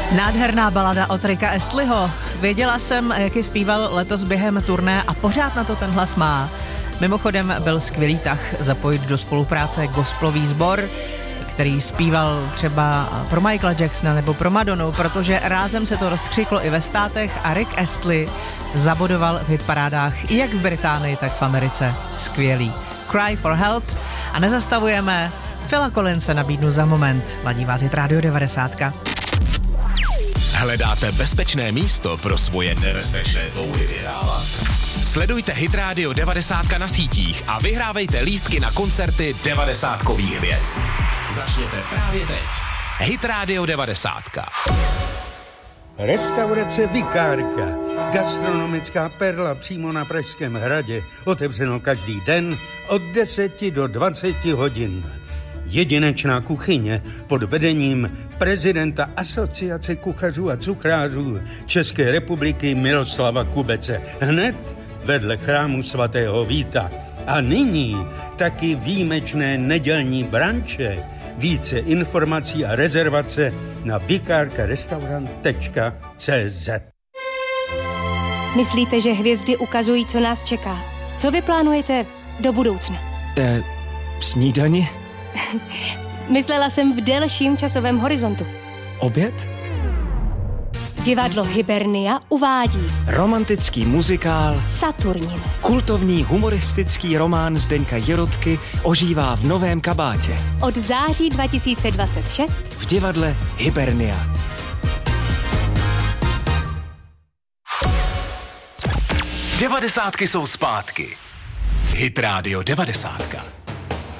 Nádherná balada od Ricka Astleyho. Věděla jsem, jak ji zpíval letos během turné a pořád na to ten hlas má. Mimochodem byl skvělý tah zapojit do spolupráce gospelový sbor, který zpíval třeba pro Michaela Jacksona nebo pro Madonu, protože rázem se to rozkřiklo i ve státech a Rick Astley zabodoval v hitparádách jak v Británii, tak v Americe. Skvělý. Cry for Help. A nezastavujeme. Phila Collinse nabídnu za moment. Ladí vás Hit Radio 90. Hledáte bezpečné místo pro svoje nebezpečné touhy vyhrávat? Sledujte Hit Radio 90 na sítích a vyhrávejte lístky na koncerty 90kových hvězd. Začněte právě teď. Hit Radio 90. Restaurace Vikárka. Gastronomická perla přímo na Pražském hradě. Otevřeno každý den od 10 do 20 hodin. Jedinečná kuchyně pod vedením prezidenta Asociace kuchařů a cuchrářů České republiky Miroslava Kubece. Hned vedle chrámu svatého Víta. A nyní taky výjimečné nedělní branče. Více informací a rezervace na vikarkarestaurant.cz. Myslíte, že hvězdy ukazují, co nás čeká? Co vy plánujete do budoucna? Snídani? Myslela jsem v delším časovém horizontu. Oběd? Divadlo Hibernia uvádí Romantický muzikál Saturnin. Kultovní humoristický román Zdeňka Jirotky ožívá v Novém kabátě. Od září 2026 v divadle Hibernia. Devadesátky jsou zpátky. Hit Radio 90.